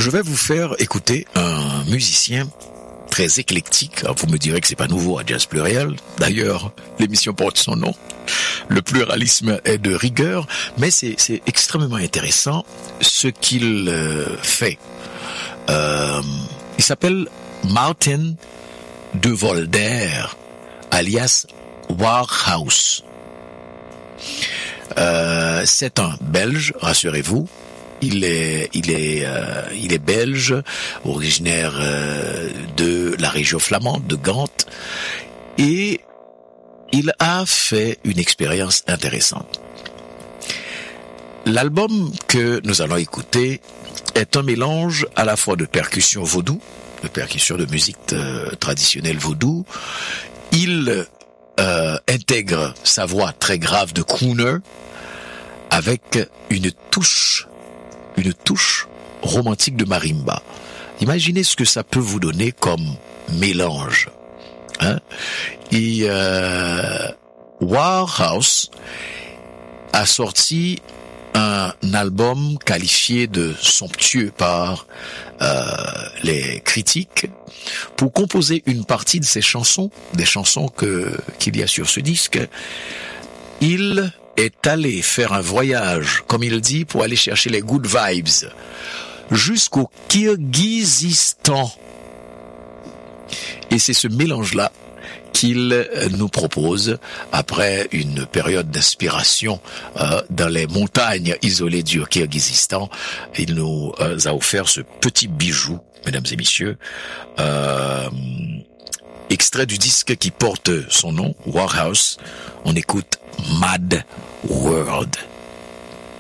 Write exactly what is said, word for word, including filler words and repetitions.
je vais vous faire écouter un musicien très éclectique. Alors vous me direz que c'est pas nouveau à Jazz Pluriel. D'ailleurs, l'émission porte son nom. Le pluralisme est de rigueur, mais c'est, c'est extrêmement intéressant ce qu'il euh, fait. Euh, il s'appelle Martin de Volder, alias Warhouse. Euh, c'est un Belge, rassurez-vous. Il est, il est, euh, il est belge, originaire euh, de la région flamande, de Gand, et il a fait une expérience intéressante. L'album que nous allons écouter est un mélange à la fois de percussions vaudou, de percussions de musique euh, traditionnelle vaudou. Il euh, intègre sa voix très grave de crooner avec une touche une touche romantique de marimba. Imaginez ce que ça peut vous donner comme mélange. Hein? Et euh, Warhouse a sorti un album qualifié de somptueux par euh, les critiques pour composer une partie de ses chansons, des chansons que qu'il y a sur ce disque. Il est allé faire un voyage, comme il dit, pour aller chercher les good vibes jusqu'au Kirghizistan. Et c'est ce mélange-là qu'il nous propose après une période d'inspiration euh, dans les montagnes isolées du Kirghizistan. Il nous euh, a offert ce petit bijou, mesdames et messieurs, euh, extrait du disque qui porte son nom, Warhouse. On écoute Mad World.